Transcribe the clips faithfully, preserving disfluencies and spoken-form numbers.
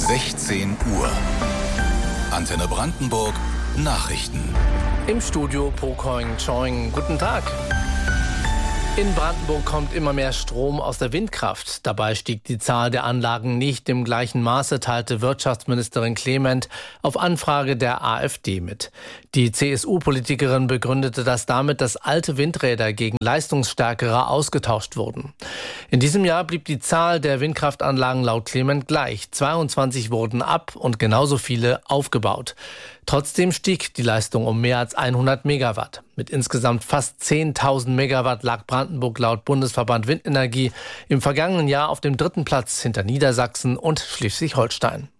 sechzehn Uhr. Antenne Brandenburg Nachrichten. Im Studio Po Koing Choing. Guten Tag. In Brandenburg kommt immer mehr Strom aus der Windkraft. Dabei stieg die Zahl der Anlagen nicht im gleichen Maße, teilte Wirtschaftsministerin Clement auf Anfrage der AfD mit. Die C S U-Politikerin begründete das damit, dass alte Windräder gegen leistungsstärkere ausgetauscht wurden. In diesem Jahr blieb die Zahl der Windkraftanlagen laut Clement gleich. zweiundzwanzig wurden ab und genauso viele aufgebaut. Trotzdem stieg die Leistung um mehr als hundert Megawatt. Mit insgesamt fast zehntausend Megawatt lag Brandenburg laut Bundesverband Windenergie im vergangenen Jahr auf dem dritten Platz hinter Niedersachsen und Schleswig-Holstein.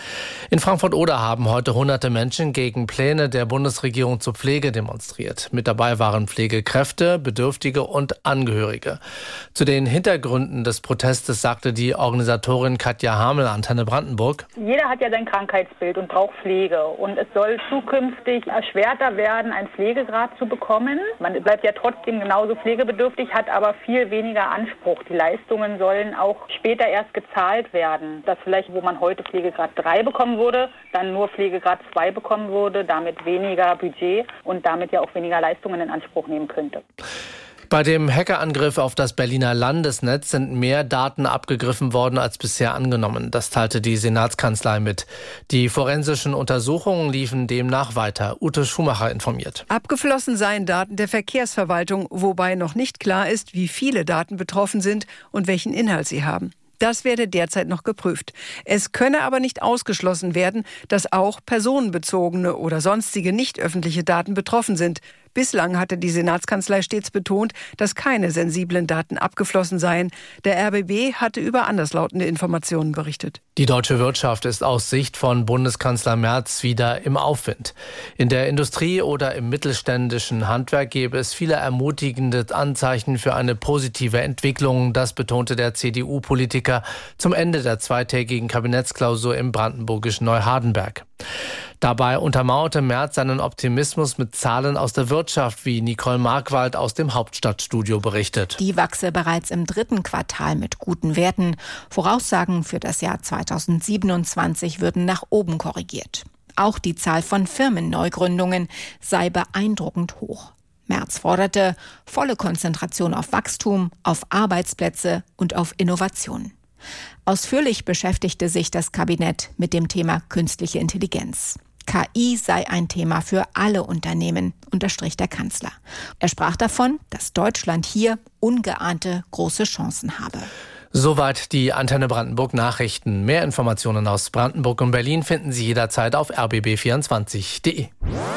In Frankfurt-Oder haben heute hunderte Menschen gegen Pläne der Bundesregierung zur Pflege demonstriert. Mit dabei waren Pflegekräfte, Bedürftige und Angehörige. Zu den Hintergründen des Protestes sagte die Organisatorin Katja Hamel, Antenne Brandenburg: Jeder hat ja sein Krankheitsbild und braucht Pflege. Und es soll zukünftig erschwerter werden, einen Pflegegrad zu bekommen. Man bleibt ja trotzdem genauso pflegebedürftig, hat aber viel weniger Anspruch. Die Leistungen sollen auch später erst gezahlt werden. Das vielleicht, wo man heute Pflegegrad drei bekommen wurde, dann nur Pflegegrad zwei bekommen würde, damit weniger Budget und damit ja auch weniger Leistungen in Anspruch nehmen könnte. Bei dem Hackerangriff auf das Berliner Landesnetz sind mehr Daten abgegriffen worden als bisher angenommen. Das teilte die Senatskanzlei mit. Die forensischen Untersuchungen liefen demnach weiter. Ute Schumacher informiert. Abgeflossen seien Daten der Verkehrsverwaltung, wobei noch nicht klar ist, wie viele Daten betroffen sind und welchen Inhalt sie haben. Das werde derzeit noch geprüft. Es könne aber nicht ausgeschlossen werden, dass auch personenbezogene oder sonstige nicht öffentliche Daten betroffen sind. Bislang hatte die Senatskanzlei stets betont, dass keine sensiblen Daten abgeflossen seien. Der R B B hatte über anderslautende Informationen berichtet. Die deutsche Wirtschaft ist aus Sicht von Bundeskanzler Merz wieder im Aufwind. In der Industrie oder im mittelständischen Handwerk gäbe es viele ermutigende Anzeichen für eine positive Entwicklung. Das betonte der C D U-Politiker zum Ende der zweitägigen Kabinettsklausur im brandenburgischen Neuhardenberg. Dabei untermauerte Merz seinen Optimismus mit Zahlen aus der Wirtschaft, wie Nicole Markwald aus dem Hauptstadtstudio berichtet. Die wachse bereits im dritten Quartal mit guten Werten. Voraussagen für das Jahr zweitausendsiebenundzwanzig würden nach oben korrigiert. Auch die Zahl von Firmenneugründungen sei beeindruckend hoch. Merz forderte volle Konzentration auf Wachstum, auf Arbeitsplätze und auf Innovation. Ausführlich beschäftigte sich das Kabinett mit dem Thema künstliche Intelligenz. K I sei ein Thema für alle Unternehmen, unterstrich der Kanzler. Er sprach davon, dass Deutschland hier ungeahnte große Chancen habe. Soweit die Antenne Brandenburg Nachrichten. Mehr Informationen aus Brandenburg und Berlin finden Sie jederzeit auf r b b vierundzwanzig punkt d e.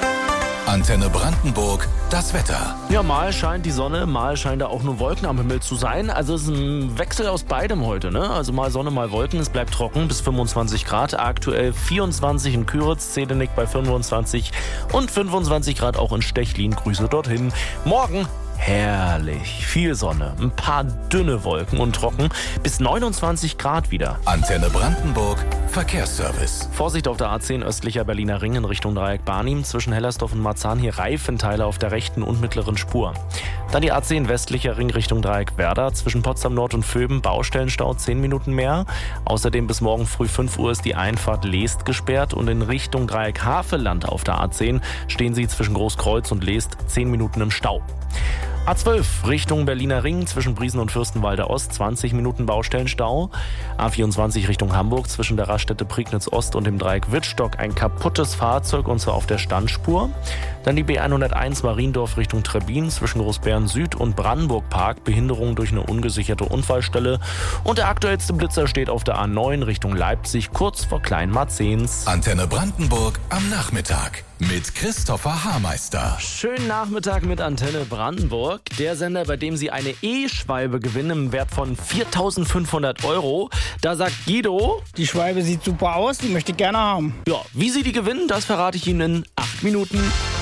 Antenne Brandenburg, das Wetter. Ja, mal scheint die Sonne, mal scheint da auch nur Wolken am Himmel zu sein. Also es ist ein Wechsel aus beidem heute, ne? Also mal Sonne, mal Wolken. Es bleibt trocken bis fünfundzwanzig Grad. Aktuell vierundzwanzig in Küritz, Zedenick bei fünfundzwanzig und fünfundzwanzig Grad auch in Stechlin. Grüße dorthin. Morgen herrlich, viel Sonne, ein paar dünne Wolken und trocken, bis neunundzwanzig Grad wieder. Antenne Brandenburg, Verkehrsservice. Vorsicht auf der A zehn östlicher Berliner Ring in Richtung Dreieck Barnim, zwischen Hellersdorf und Marzahn hier Reifenteile auf der rechten und mittleren Spur. Dann die A zehn westlicher Ring Richtung Dreieck Werder, zwischen Potsdam Nord und Vöben Baustellenstau zehn Minuten mehr. Außerdem bis morgen früh fünf Uhr ist die Einfahrt Leest gesperrt und in Richtung Dreieck Havelland auf der A zehn stehen Sie zwischen Großkreuz und Leest zehn Minuten im Stau. A zwölf Richtung Berliner Ring zwischen Briesen und Fürstenwalde Ost zwanzig Minuten Baustellenstau. A vierundzwanzig Richtung Hamburg zwischen der Raststätte Prignitz Ost und dem Dreieck Wittstock ein kaputtes Fahrzeug und zwar auf der Standspur. Dann die B hunderteins Mariendorf Richtung Trebbin zwischen Großbären Süd und Brandenburg Park. Behinderung durch eine ungesicherte Unfallstelle. Und der aktuellste Blitzer steht auf der A neun Richtung Leipzig kurz vor Kleinmarzens. Antenne Brandenburg am Nachmittag mit Christopher Haarmeister. Schönen Nachmittag mit Antenne Brandenburg. Der Sender, bei dem Sie eine E-Schwalbe gewinnen im Wert von viertausendfünfhundert Euro. Da sagt Guido: Die Schwalbe sieht super aus, die möchte ich gerne haben. Ja, wie Sie die gewinnen, das verrate ich Ihnen in acht Minuten.